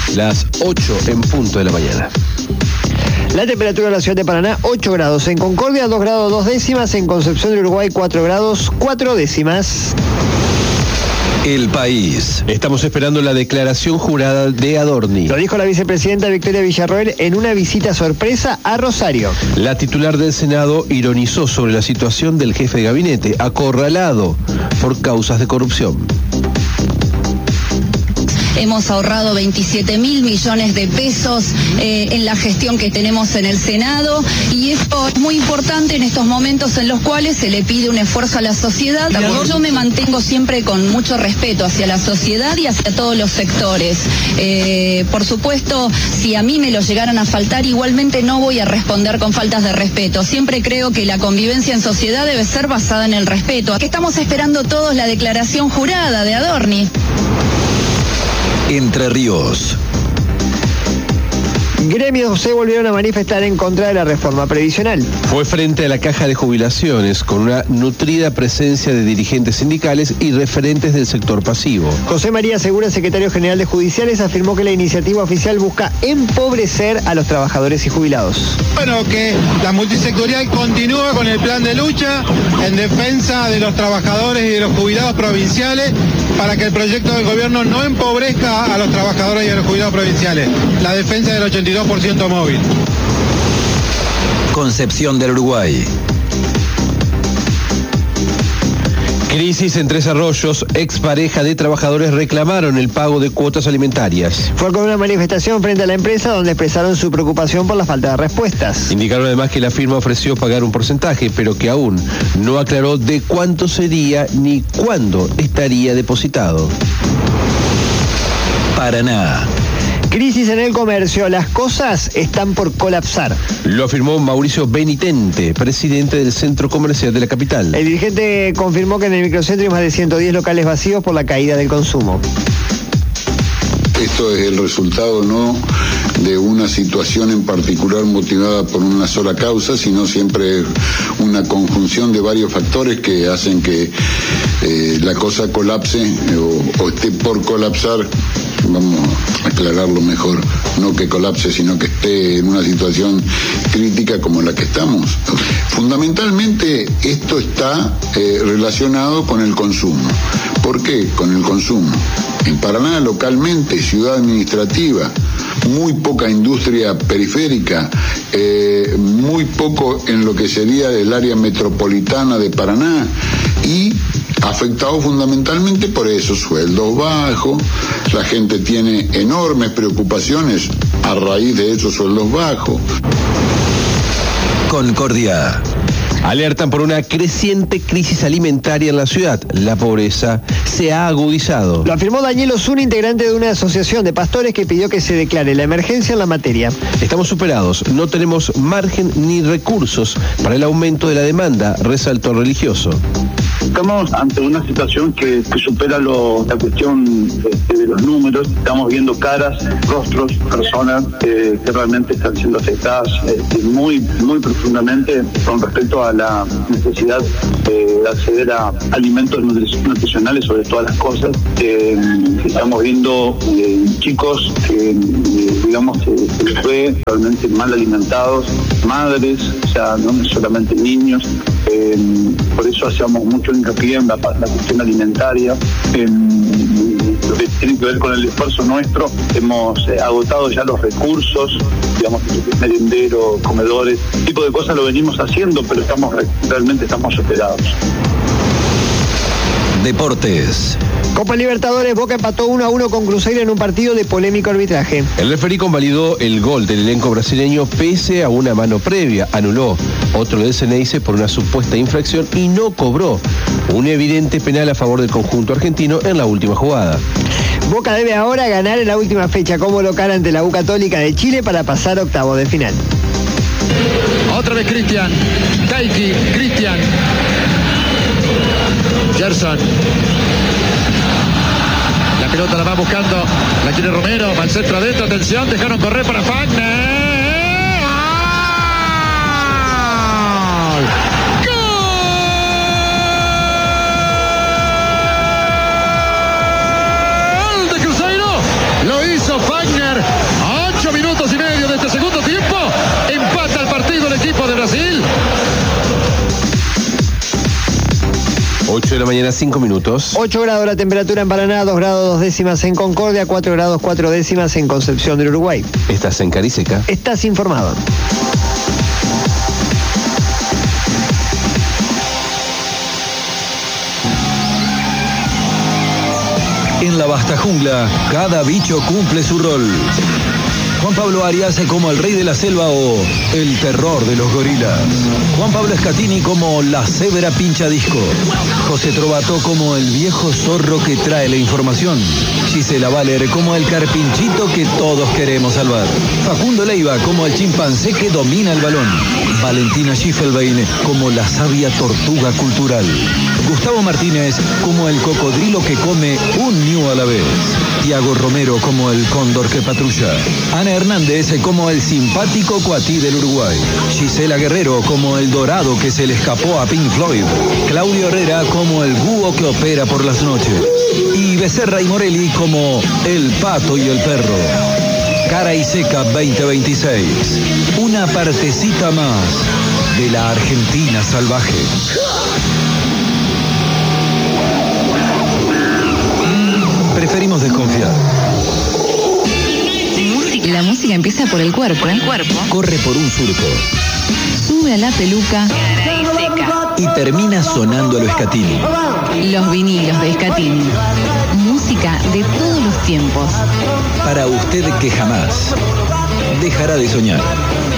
las 8 en punto de la mañana. La temperatura de la ciudad de Paraná, 8 grados. En Concordia, 2 grados 2 décimas. En Concepción del Uruguay, 4 grados 4 décimas. El País. Estamos esperando la declaración jurada de Adorni. Lo dijo la vicepresidenta Victoria Villarroel en una visita sorpresa a Rosario. La titular del Senado ironizó sobre la situación del jefe de gabinete, acorralado por causas de corrupción. Hemos ahorrado 27.000 millones de pesos en la gestión que tenemos en el Senado, y esto es muy importante en estos momentos en los cuales se le pide un esfuerzo a la sociedad. Yo me mantengo siempre con mucho respeto hacia la sociedad y hacia todos los sectores. Por supuesto, si a mí me lo llegaran a faltar, igualmente no voy a responder con faltas de respeto. Siempre creo que la convivencia en sociedad debe ser basada en el respeto. Aquí estamos esperando todos la declaración jurada de Adorni. Entre Ríos. Gremios se volvieron a manifestar en contra de la reforma previsional. Fue frente a la caja de jubilaciones con una nutrida presencia de dirigentes sindicales y referentes del sector pasivo. José María Segura, secretario general de Judiciales, afirmó que la iniciativa oficial busca empobrecer a los trabajadores y jubilados. Bueno, que la multisectorial continúa con el plan de lucha en defensa de los trabajadores y de los jubilados provinciales para que el proyecto del gobierno no empobrezca a los trabajadores y a los jubilados provinciales. La defensa del 82% móvil. Concepción del Uruguay. Crisis en Tres Arroyos. Expareja de trabajadores reclamaron el pago de cuotas alimentarias. Fue con una manifestación frente a la empresa donde expresaron su preocupación por la falta de respuestas. Indicaron además que la firma ofreció pagar un porcentaje, pero que aún no aclaró de cuánto sería ni cuándo estaría depositado. Paraná. Crisis en el comercio, las cosas están por colapsar. Lo afirmó Mauricio Benitente, presidente del Centro Comercial de la capital. El dirigente confirmó que en el microcentro hay más de 110 locales vacíos por la caída del consumo. Esto es el resultado no de una situación en particular motivada por una sola causa, sino siempre una conjunción de varios factores que hacen que la cosa colapse o esté por colapsar. Vamos a aclararlo mejor, no que colapse, sino que esté en una situación crítica como la que estamos. Fundamentalmente esto está relacionado con el consumo. ¿Por qué con el consumo? En Paraná, localmente, ciudad administrativa, muy poca industria periférica, muy poco en lo que sería el área metropolitana de Paraná, y afectado fundamentalmente por eso, sueldos bajos, la gente tiene enormes preocupaciones a raíz de esos sueldos bajos. Concordia. Alertan por una creciente crisis alimentaria en la ciudad. La pobreza se ha agudizado. Lo afirmó Daniel Osuna, integrante de una asociación de pastores que pidió que se declare la emergencia en la materia. Estamos superados, no tenemos margen ni recursos para el aumento de la demanda, resaltó el religioso. Estamos ante una situación que supera la cuestión de los números. Estamos viendo caras, rostros, personas que realmente están siendo afectadas muy, muy profundamente con respecto a la necesidad de acceder a alimentos nutricionales sobre todas las cosas. Estamos viendo chicos que, digamos, se les ve realmente mal alimentados, madres, o sea, no solamente niños. Por eso hacemos mucho hincapié en la cuestión alimentaria. Lo que tiene que ver con el esfuerzo nuestro, hemos agotado ya los recursos, digamos, merendero, comedores, ese tipo de cosas lo venimos haciendo, pero realmente estamos superados. Deportes. Copa Libertadores, Boca empató 1-1 con Cruzeiro en un partido de polémico arbitraje. El referí convalidó el gol del elenco brasileño pese a una mano previa. Anuló otro del Ceneice por una supuesta infracción y no cobró un evidente penal a favor del conjunto argentino en la última jugada. Boca debe ahora ganar en la última fecha como local ante la U Católica de Chile para pasar a octavos de final. Otra vez Cristian, Taiki, Cristian, Gerson. La pelota la va buscando, la quiere Romero, va al centro adentro, atención, dejaron correr para Fagner. Fagner de la mañana, 5 minutos. 8 grados la temperatura en Paraná, 2 grados 2 décimas en Concordia, 4 grados 4 décimas en Concepción del Uruguay. Estás en Cariseca. Estás informado. En la vasta jungla, cada bicho cumple su rol. Juan Pablo Arias como el rey de la selva o el terror de los gorilas. Juan Pablo Scatini como la cebra pincha disco. José Trovato como el viejo zorro que trae la información. Gisela Valer como el carpinchito que todos queremos salvar. Facundo Leiva como el chimpancé que domina el balón. Valentina Schiffelbein como la sabia tortuga cultural. Gustavo Martínez como el cocodrilo que come un ñu a la vez. Tiago Romero como el cóndor que patrulla. Ana Hernández como el simpático cuatí del Uruguay. Gisela Guerrero como el dorado que se le escapó a Pink Floyd. Claudio Herrera como el búho que opera por las noches. Y Becerra y Morelli como el pato y el perro. Cara y Seca 2026. Una partecita más de la Argentina salvaje. Preferimos desconfiar. La música empieza por el cuerpo. Corre por un surco. Sube a la peluca. Y termina sonando a lo Scatini. Los vinilos de Scatini. Música de todos los tiempos. Para usted que jamás dejará de soñar.